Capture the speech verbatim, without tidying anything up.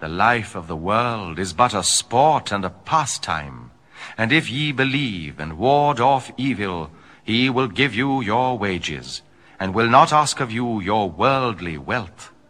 The life of the world is but a sport and a pastime, and if ye believe and ward off evil, he will give you your wages, and will not ask of you your worldly wealth.